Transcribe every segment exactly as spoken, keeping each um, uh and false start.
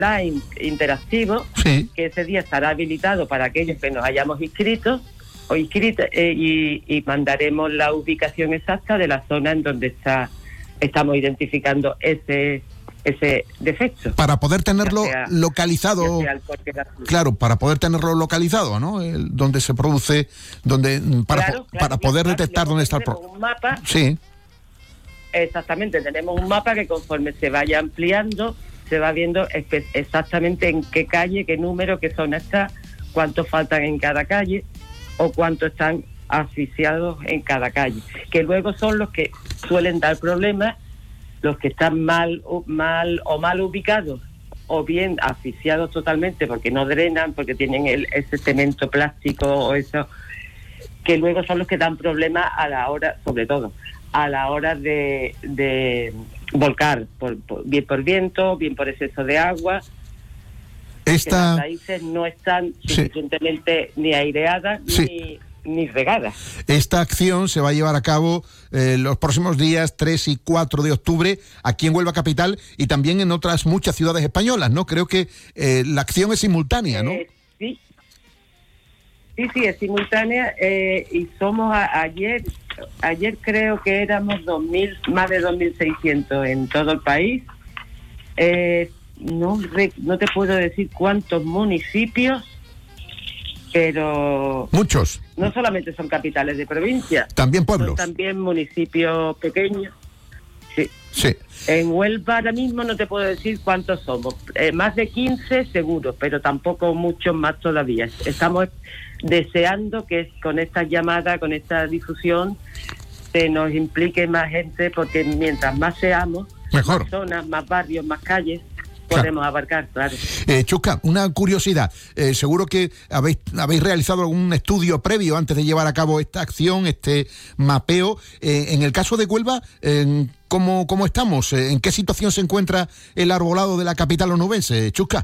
online interactivo, sí. que ese día estará habilitado para aquellos que nos hayamos inscrito o inscritas eh, y, y mandaremos la ubicación exacta de la zona en donde está estamos identificando ese ese defecto. Para poder tenerlo sea, localizado, claro, para poder tenerlo localizado, ¿no? El, donde se produce, donde para claro, claro, para poder claro, detectar dónde está el problema. Un mapa. Sí. Exactamente, tenemos un mapa que conforme se vaya ampliando, se va viendo espe- exactamente en qué calle, qué número, qué zona está, cuántos faltan en cada calle o cuántos están asfixiados en cada calle, que luego son los que suelen dar problemas, los que están mal, mal o mal ubicados o bien asfixiados totalmente porque no drenan, porque tienen el, ese cemento plástico o eso, que luego son los que dan problemas a la hora, sobre todo, a la hora de, de volcar, por, por, bien por viento, bien por exceso de agua. Esta... Las raíces no están sí. suficientemente ni aireadas sí. ni... ni regada. Esta acción se va a llevar a cabo eh, los próximos días tres y cuatro de octubre aquí en Huelva Capital y también en otras muchas ciudades españolas, ¿no? Creo que eh, la acción es simultánea, ¿no? Eh, sí, sí, sí, es simultánea eh, y somos a, ayer, ayer creo que éramos dos mil, más de dos mil seiscientos en todo el país. Eh, no, no te puedo decir cuántos municipios, pero muchos. No solamente son capitales de provincia, también pueblos, son también municipios pequeños. Sí. Sí. En Huelva ahora mismo no te puedo decir cuántos somos, eh, más de quince seguro, pero tampoco muchos más todavía. Estamos deseando que con esta llamada, con esta difusión, se nos implique más gente, porque mientras más seamos, mejor. Más zonas, más barrios, más calles, podemos abarcar, claro. Eh, Chusca, una curiosidad. Eh, seguro que habéis, habéis realizado algún estudio previo antes de llevar a cabo esta acción, este mapeo. Eh, en el caso de Huelva, eh, ¿cómo, ¿cómo estamos? Eh, ¿En qué situación se encuentra el arbolado de la capital onubense, Chusca?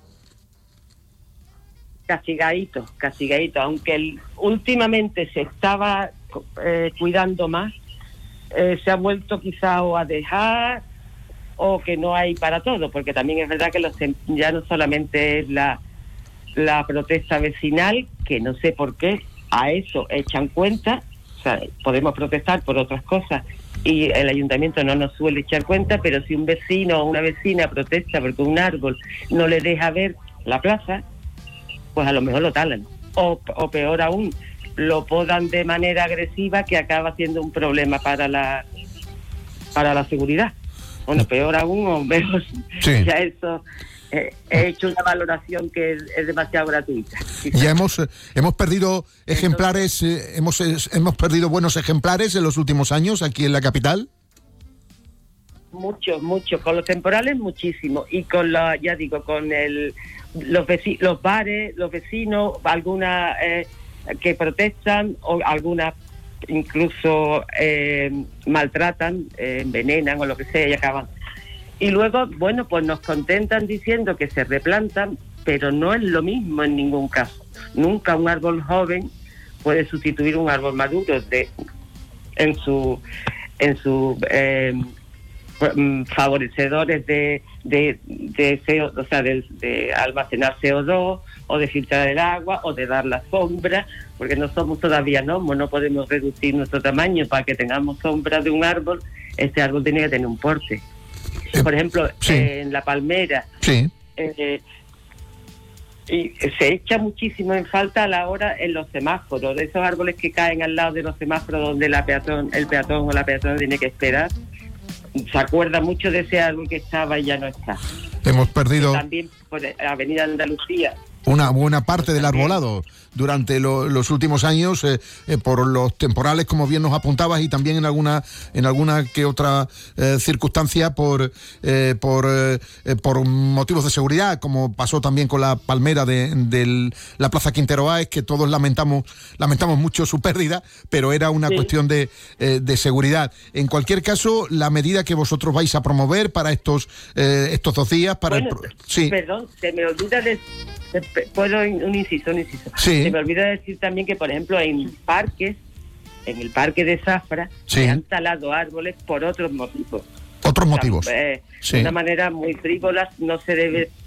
Castigadito, castigadito. Aunque el, últimamente se estaba eh, cuidando más, eh, se ha vuelto quizá o a dejar o que no hay para todo, porque también es verdad que los, ya no solamente es la, la protesta vecinal, que no sé por qué a eso echan cuenta, o sea, podemos protestar por otras cosas y el ayuntamiento no nos suele echar cuenta, pero si un vecino o una vecina protesta porque un árbol no le deja ver la plaza, pues a lo mejor lo talan, o, o peor aún, lo podan de manera agresiva, que acaba siendo un problema para la para la seguridad. Bueno, peor aún, o mejor, sí. Ya eso, eh, he hecho una valoración que es, es demasiado gratuita. Quizás. Ya hemos eh, hemos perdido ejemplares, eh, hemos eh, hemos perdido buenos ejemplares en los últimos años aquí en la capital. Mucho, mucho, con los temporales muchísimo, y con la, ya digo, con el los veci- los bares, los vecinos, algunas eh, que protestan, o algunas incluso eh, maltratan, eh, envenenan o lo que sea y acaban. Y luego, bueno, pues nos contentan diciendo que se replantan, pero no es lo mismo en ningún caso. Nunca un árbol joven puede sustituir un árbol maduro de, en su en su eh, favorecedores de de, de C O, o sea, de, de almacenar C O dos o de filtrar el agua o de dar la sombra, porque no somos todavía gnomos, no podemos reducir nuestro tamaño para que tengamos sombra de un árbol. Este árbol tiene que tener un porte. Por ejemplo, sí. eh, en la palmera, sí. eh, y se echa muchísimo en falta a la hora en los semáforos, de esos árboles que caen al lado de los semáforos donde la peatón, el peatón o la peatona tiene que esperar. Se acuerda mucho de ese árbol que estaba y ya no está. Hemos perdido... Y también por la Avenida Andalucía. Una buena parte del arbolado durante lo, los últimos años eh, eh, por los temporales, como bien nos apuntabas, y también en alguna en alguna que otra eh, circunstancia por eh, por eh, por motivos de seguridad, como pasó también con la palmera de, de la Plaza Quintero Báez, que todos lamentamos lamentamos mucho su pérdida, pero era una sí. cuestión de, eh, de seguridad. En cualquier caso, la medida que vosotros vais a promover para estos eh, estos dos días, para bueno, el... sí. Perdón, se me olvida de... Puedo un inciso, un inciso. Sí. Se me olvida decir también que, por ejemplo, en parques, en el parque de Zafra, sí. se han talado árboles por otros motivos. Otros motivos. O sea, eh, sí. de una manera muy frívola, no se debe